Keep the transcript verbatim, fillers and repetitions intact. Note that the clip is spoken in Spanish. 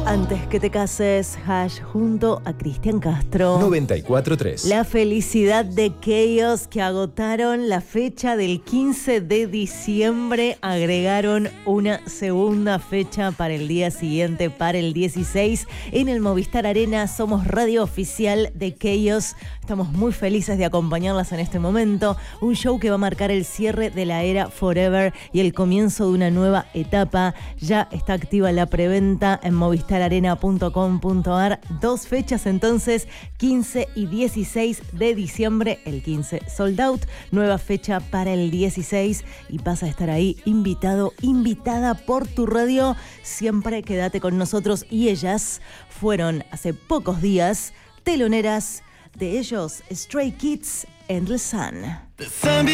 Antes que te cases, Hash junto a Cristian Castro. noventa y cuatro tres. La felicidad de Chaos, que agotaron la fecha del quince de diciembre. Agregaron una segunda fecha para el día siguiente, para el dieciséis, en el Movistar Arena. Somos radio oficial de Chaos. Estamos muy felices de acompañarlas en este momento. Un show que va a marcar el cierre de la era Forever y el comienzo de una nueva etapa. Ya está activa la preventa en movistar arena punto com punto ar. Dos fechas entonces, quince y dieciséis de diciembre. El quince sold out, nueva fecha para el dieciséis y vas a estar ahí invitado, invitada por tu radio. Siempre quédate con nosotros. Y ellas fueron hace pocos días teloneras de ellos, Stray Kids, Endless Sun.